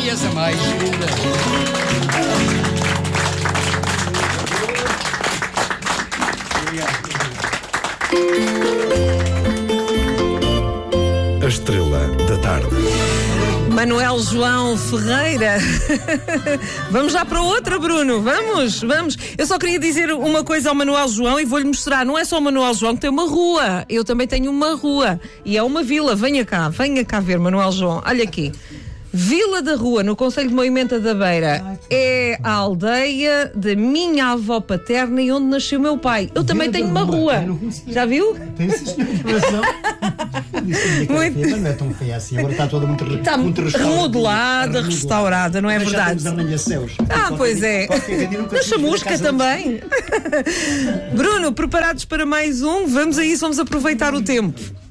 és a mais linda. A estrela da tarde. Manuel João Ferreira. Vamos já para outra, Bruno. Vamos. Eu só queria dizer uma coisa ao Manuel João e vou-lhe mostrar. Não é só o Manuel João que tem uma rua. Eu também tenho uma rua. E é uma vila. Venha cá ver, Manuel João. Olha aqui. Vila da Rua, no concelho de Moimenta da Beira, é a aldeia da minha avó paterna e onde nasceu meu pai. Eu também tenho uma rua. Já viu? Tem sim, senhor. Não é tão feia assim. Agora está toda muito remodelada, restaurada, não é verdade? Pois é. Na chamusca também. Bruno, preparados para mais um? Vamos a isso, vamos aproveitar o tempo.